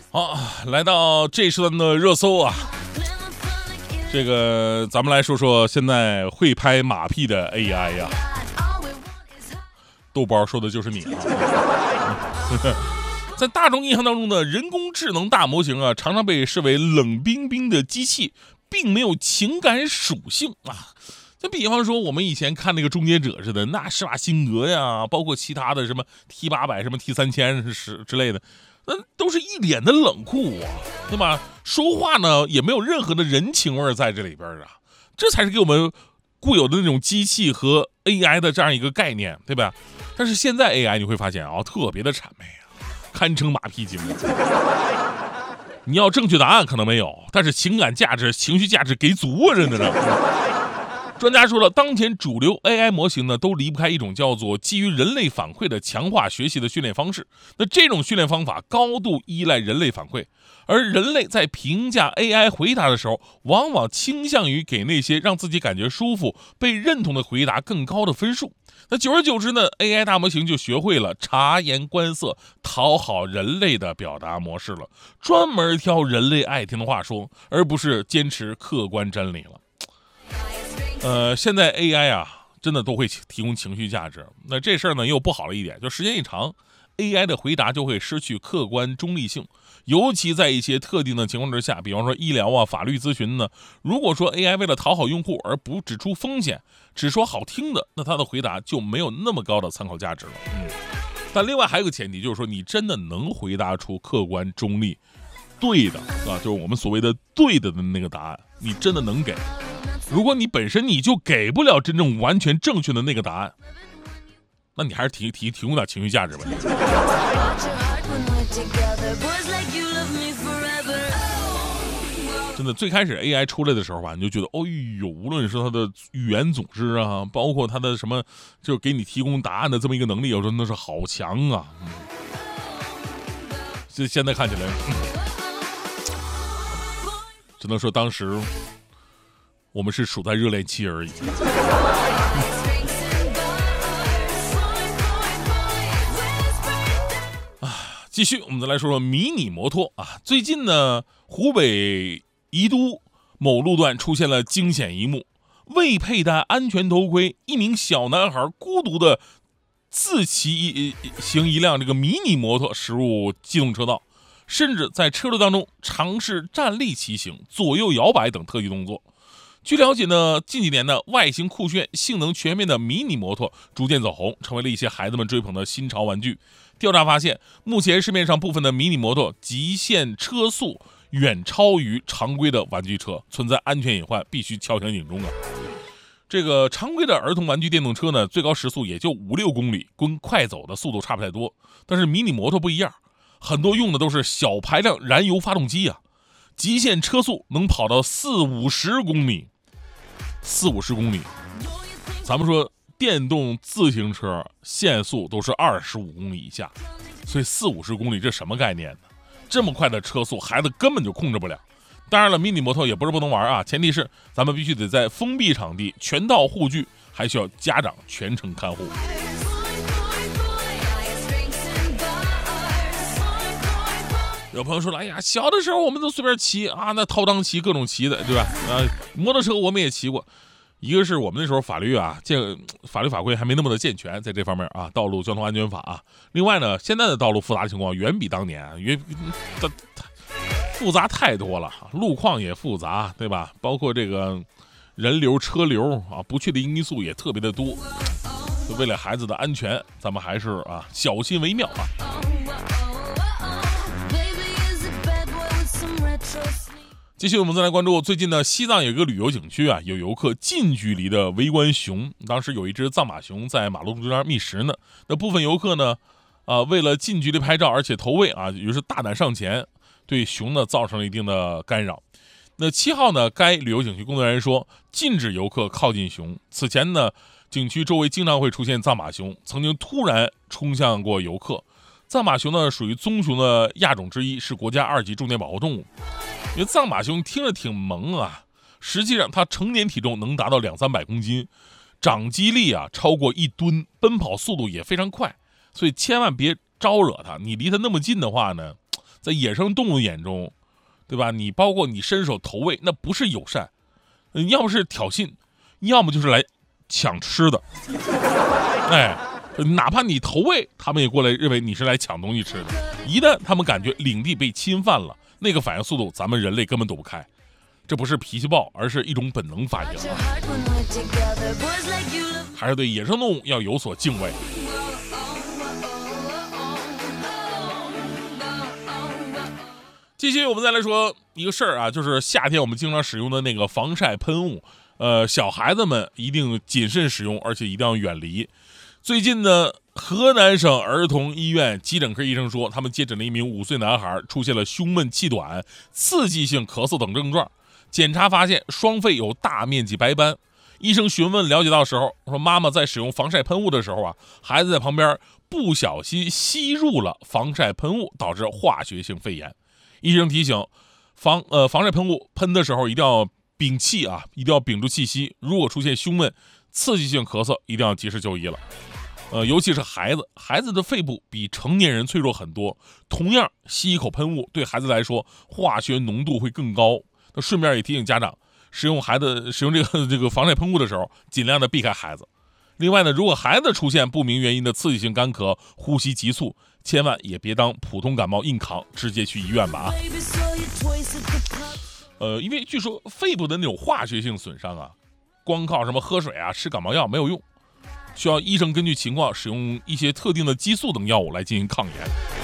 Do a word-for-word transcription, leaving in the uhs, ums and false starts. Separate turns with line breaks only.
好，来到这一时段的热搜啊，这个咱们来说说现在会拍马屁的 A I 呀、啊。豆包说的就是你啊！在大众印象当中的人工智能大模型啊，常常被视为冷冰冰的机器，并没有情感属性啊。就比方说我们以前看那个终结者似的，那施瓦辛格呀，包括其他的什么 T 八百、什么 T 三千是之类的。那都是一脸的冷酷啊，对吧？说话呢也没有任何的人情味在这里边啊，这才是给我们固有的那种机器和 A I 的这样一个概念，对吧？但是现在 A I 你会发现啊，特别的谄媚啊，堪称马屁精。你要正确答案可能没有，但是情感价值、情绪价值给足啊，真的是。专家说了，当前主流 A I 模型呢，都离不开一种叫做基于人类反馈的强化学习的训练方式。那这种训练方法高度依赖人类反馈，而人类在评价 A I 回答的时候，往往倾向于给那些让自己感觉舒服、被认同的回答更高的分数。那久而久之呢 ，A I 大模型就学会了察言观色、讨好人类的表达模式了，专门挑人类爱听的话说，而不是坚持客观真理了。呃，现在 A I 啊，真的都会提供情绪价值。那这事儿呢，又不好了一点，就时间一长 ，A I 的回答就会失去客观中立性。尤其在一些特定的情况之下，比方说医疗啊、法律咨询呢，如果说 A I 为了讨好用户而不指出风险，只说好听的，那它的回答就没有那么高的参考价值了。嗯，但另外还有个前提，就是说你真的能回答出客观中立、对的啊，就是我们所谓的对的的那个答案，你真的能给。如果你本身你就给不了真正完全正确的那个答案，那你还是提提提供点情绪价值吧。真的，最开始 A I 出来的时候吧，你就觉得，哦呦，无论是它的语言组织啊，包括它的什么，就给你提供答案的这么一个能力，我说那是好强啊。嗯，这现在看起来，嗯，只能说当时我们是处在热恋期而已。啊，继续，我们再来说说迷你摩托啊。最近呢，湖北宜都某路段出现了惊险一幕：未佩戴安全头盔，一名小男孩孤独的自骑行一辆这个迷你摩托驶入机动车道，甚至在车流当中尝试站立骑行、左右摇摆等特技动作。据了解呢，近几年呢，外形酷炫、性能全面的迷你摩托逐渐走红，成为了一些孩子们追捧的新潮玩具。调查发现，目前市面上部分的迷你摩托极限车速远超于常规的玩具车，存在安全隐患，必须敲响警钟啊！这个常规的儿童玩具电动车呢，最高时速也就五六公里，跟快走的速度差不太多。但是迷你摩托不一样，很多用的都是小排量燃油发动机啊，极限车速能跑到四五十公里。四五十公里，咱们说电动自行车限速都是二十五公里以下，所以四五十公里这什么概念呢？这么快的车速，孩子根本就控制不了。当然了，迷你摩托也不是不能玩啊，前提是咱们必须得在封闭场地，全套护具，还需要家长全程看护。有朋友说了，哎呀，小的时候我们都随便骑啊，那掏裆骑各种骑的，对吧？啊，摩托车我们也骑过。一个是我们那时候法律啊，健法律法规还没那么的健全，在这方面啊，道路交通安全法啊。另外呢，现在的道路复杂情况远比当年啊，远它复杂太多了，路况也复杂，对吧？包括这个人流、车流啊，不确定因素也特别的多。为了孩子的安全，咱们还是啊小心为妙啊。继续，我们再来关注最近呢，西藏有一个旅游景区啊，有游客近距离的围观熊。当时有一只藏马熊在马路中间觅食呢，那部分游客呢，啊，为了近距离拍照而且投喂啊，于是大胆上前，对熊呢造成了一定的干扰。那七号呢，该旅游景区工作人员说，禁止游客靠近熊。此前呢，景区周围经常会出现藏马熊，曾经突然冲向过游客。藏马熊呢，属于棕熊的亚种之一，是国家二级重点保护动物。因为藏马熊听着挺萌啊，实际上它成年体重能达到两三百公斤，长肌力啊超过一吨，奔跑速度也非常快，所以千万别招惹它。你离它那么近的话呢， 在野生动物眼中，对吧？你包括你伸手投喂，那不是友善，要么是挑衅，要么就是来抢吃的。哎，哪怕你投喂，他们也过来认为你是来抢东西吃的。一旦他们感觉领地被侵犯了，那个反应速度咱们人类根本躲不开。这不是脾气暴，而是一种本能反应。还是对野生动物要有所敬畏。接下来我们再来说一个事儿啊，就是夏天我们经常使用的那个防晒喷雾，呃，小孩子们一定谨慎使用，而且一定要远离。最近呢，河南省儿童医院急诊科医生说，他们接诊了一名五岁男孩，出现了胸闷气短、刺激性咳嗽等症状，检查发现双肺有大面积白斑。医生询问了解到时候说，妈妈在使用防晒喷雾的时候啊，孩子在旁边不小心吸入了防晒喷雾，导致化学性肺炎。医生提醒，防呃防晒喷雾喷的时候一定要屏气啊，一定要屏住气息。如果出现胸闷、刺激性咳嗽，一定要及时就医了。呃，尤其是孩子，孩子的肺部比成年人脆弱很多，同样吸一口喷雾对孩子来说，化学浓度会更高。那顺便也提醒家长，使用孩子使用这个这个防晒喷雾的时候，尽量的避开孩子。另外呢，如果孩子出现不明原因的刺激性干咳、呼吸急促，千万也别当普通感冒硬扛，直接去医院吧啊。呃，因为据说肺部的那种化学性损伤啊，光靠什么喝水啊、吃感冒药没有用，需要医生根据情况使用一些特定的激素等药物来进行抗炎。